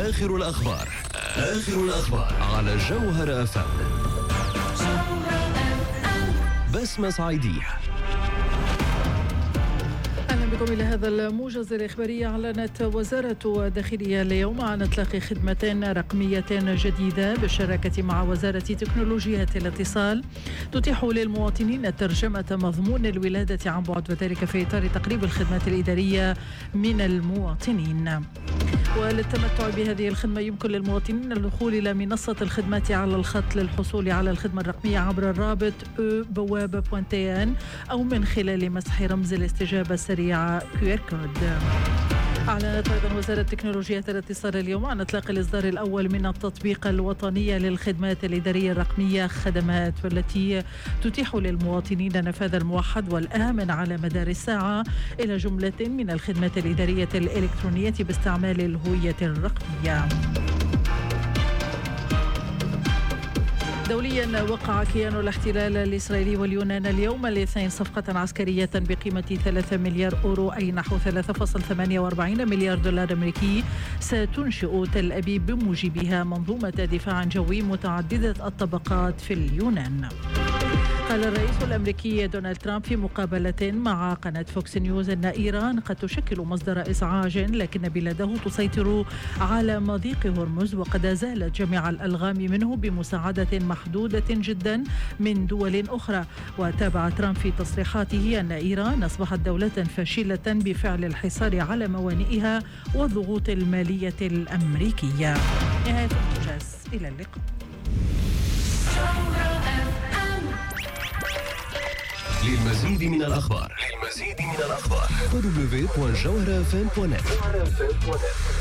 آخر الأخبار على جوهر FM. بسمة صعيدية. أهلا بكم إلى هذا الموجز الإخباري. أعلنت وزارة الداخلية اليوم عن إطلاق خدمة رقمية جديدة بالشراكة مع وزارة تكنولوجيا الاتصال تتيح للمواطنين ترجمة مضمون الولادة عن بعد، وذلك في إطار تقريب الخدمات الإدارية من المواطنين. وللتمتع بهذه الخدمة يمكن للمواطنين الدخول إلى منصة الخدمات على الخط للحصول على الخدمة الرقمية عبر الرابط بوابة.tn أو من خلال مسح رمز الاستجابة السريعة QR Code. أعلنت أيضا وزارة تكنولوجيا الاتصال اليوم عن إطلاق الإصدار الأول من التطبيق الوطني للخدمات الإدارية الرقمية خدمات، والتي تتيح للمواطنين النفاذ الموحد والآمن على مدار الساعة إلى جملة من الخدمات الإدارية الإلكترونية باستعمال الهوية الرقمية. دوليا، وقع كيان الاحتلال الإسرائيلي واليونان اليوم الاثنين صفقة عسكرية بقيمة 3 مليار أورو، أي نحو 3.48 مليار دولار أمريكي، ستنشئ تل أبيب بموجبها منظومة دفاع جوي متعددة الطبقات في اليونان. قال الرئيس الأمريكي دونالد ترامب في مقابلة مع قناة فوكس نيوز أن إيران قد تشكل مصدر إزعاج، لكن بلاده تسيطر على مضيق هرمز، وقد زالت جميع الألغام منه بمساعدة محدودة جدا من دول أخرى. وتابع ترامب في تصريحاته أن إيران أصبحت دولة فاشلة بفعل الحصار على موانئها والضغوط المالية الأمريكية. نهاية الموجز، إلى اللقاء. للمزيد من الأخبار www.jawharfm.net.